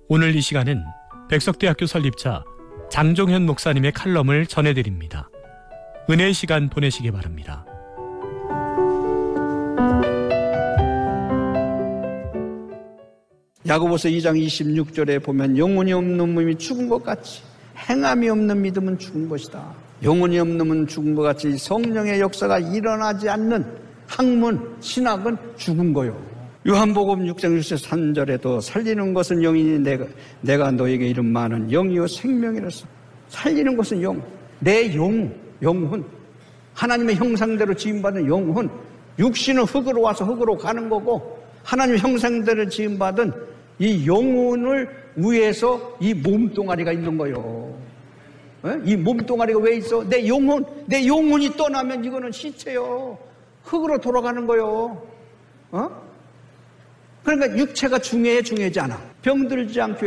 오늘 이 시간은 백석대학교 설립자 장종현 목사님의 칼럼을 전해드립니다. 은혜의 시간 보내시기 바랍니다. 야고보서 2장 26절에 보면 영혼이 없는 몸이 죽은 것 같이 행함이 없는 믿음은 죽은 것이다. 영혼이 없는 몸은 죽은 것 같이 성령의 역사가 일어나지 않는 학문, 신학은 죽은 거요. 요한복음 6장 63절에도 살리는 것은 영이니 내가 너에게 이른 말은 영이요 생명이라서. 살리는 것은 영, 내 영혼, 하나님의 형상대로 지음받은 영혼. 육신은 흙으로 와서 흙으로 가는 거고 하나님의 형상대로 지음받은 이 영혼을 위해서 이 몸뚱아리가 있는 거예요. 이 몸뚱아리가 왜 있어? 내 영혼이 떠나면 이거는 시체요. 흙으로 돌아가는 거요. 그러니까 육체가 중요해, 중요하지 않아. 병들지 않고